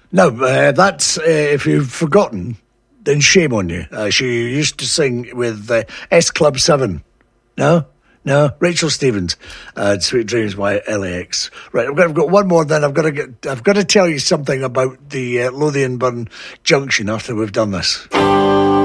No, that's, if you've forgotten, then shame on you. She used to sing with S Club 7. No? No, Rachel Stevens, "Sweet Dreams" by LAX. Right, I've got one more. Then I've got to tell you something about the Lothian-Burn junction after we've done this.